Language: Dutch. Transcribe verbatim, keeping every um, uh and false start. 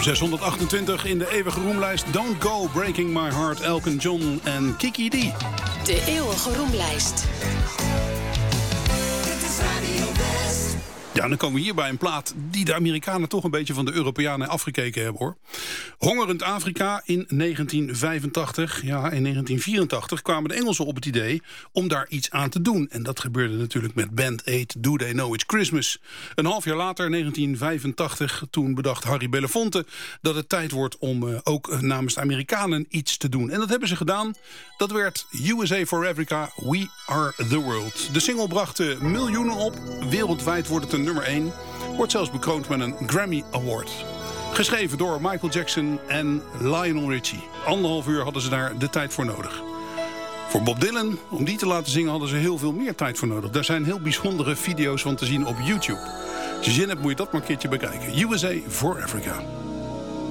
zeshonderdachtentwintig in de eeuwige roemlijst. Don't Go, Breaking My Heart, Elton John en Kiki D. De eeuwige roemlijst. Ja, dan komen we hier bij een plaat die de Amerikanen toch een beetje van de Europeanen afgekeken hebben, hoor. Hongerend Afrika in negentien vijfentachtig. Ja, in negentien vierentachtig kwamen de Engelsen op het idee om daar iets aan te doen. En dat gebeurde natuurlijk met Band aid, Do They Know It's Christmas. Een half jaar later, negentien vijfentachtig, toen bedacht Harry Belafonte dat het tijd wordt om uh, ook namens de Amerikanen iets te doen. En dat hebben ze gedaan. Dat werd U S A for Africa, We Are The World. De single bracht uh, miljoenen op. Wereldwijd wordt het een nummer één. Wordt zelfs bekroond met een Grammy Award. Geschreven door Michael Jackson en Lionel Richie. Anderhalf uur hadden ze daar de tijd voor nodig. Voor Bob Dylan, om die te laten zingen, hadden ze heel veel meer tijd voor nodig. Daar zijn heel bijzondere video's van te zien op YouTube. Als je zin hebt, moet je dat maar een keertje bekijken. U S A for Africa.